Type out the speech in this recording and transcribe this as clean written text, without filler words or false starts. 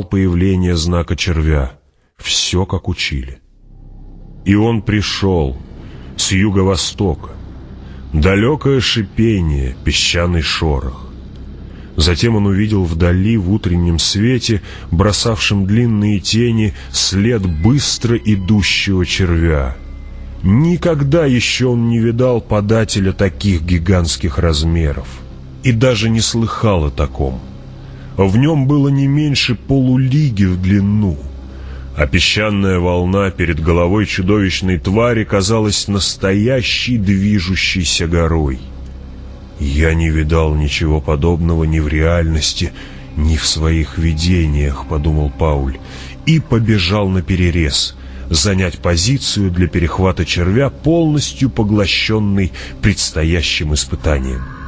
появление знака червя. Все, как учили. И он пришел с юго-востока. Далекое шипение, песчаный шорох. Затем он увидел вдали в утреннем свете, бросавшем длинные тени, след быстро идущего червя. Никогда еще он не видал подателя таких гигантских размеров и даже не слыхал о таком. В нем было не меньше полулиги в длину, а песчаная волна перед головой чудовищной твари казалась настоящей движущейся горой. «Я не видал ничего подобного ни в реальности, ни в своих видениях», — подумал Пауль, и побежал наперерез, занять позицию для перехвата червя, полностью поглощенный предстоящим испытанием.